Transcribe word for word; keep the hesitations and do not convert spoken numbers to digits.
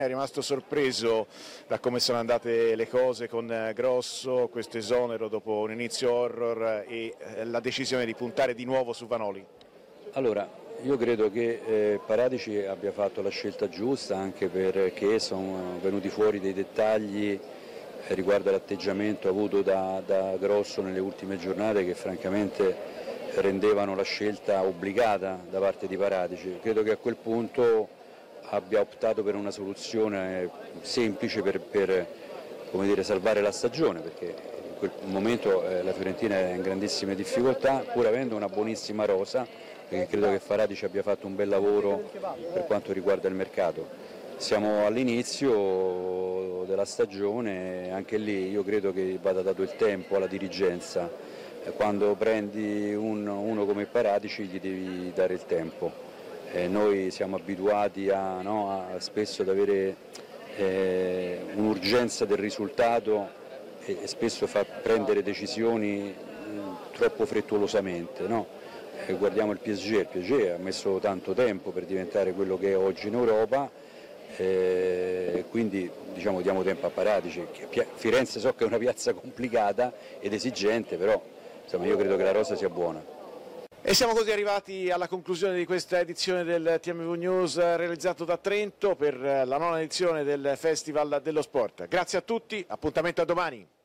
È rimasto sorpreso da come sono andate le cose con Grosso, questo esonero dopo un inizio horror e la decisione di puntare di nuovo su Vanoli? Allora, io credo che eh, Paratici abbia fatto la scelta giusta, anche perché sono venuti fuori dei dettagli eh, riguardo all'atteggiamento avuto da, da Grosso nelle ultime giornate che francamente rendevano la scelta obbligata da parte di Paratici. Credo che a quel punto abbia optato per una soluzione semplice per, per come dire, salvare la stagione, perché in quel momento eh, la Fiorentina è in grandissime difficoltà, pur avendo una buonissima rosa, perché credo che Paratici abbia fatto un bel lavoro per quanto riguarda il mercato. Siamo all'inizio della stagione, anche lì io credo che vada dato il tempo alla dirigenza. Quando prendi un, uno come Paratici gli devi dare il tempo. Eh, noi siamo abituati a, no, a spesso ad avere eh, un'urgenza del risultato e, e spesso fa prendere decisioni mh, troppo frettolosamente. No? Eh, guardiamo il P S G, il P S G ha messo tanto tempo per diventare quello che è oggi in Europa, eh, quindi diciamo, diamo tempo a Paratici. Firenze so che è una piazza complicata ed esigente, però insomma, io credo che la rosa sia buona. E siamo così arrivati alla conclusione di questa edizione del T M V News realizzato da Trento per la nona edizione del Festival dello Sport. Grazie a tutti, appuntamento a domani.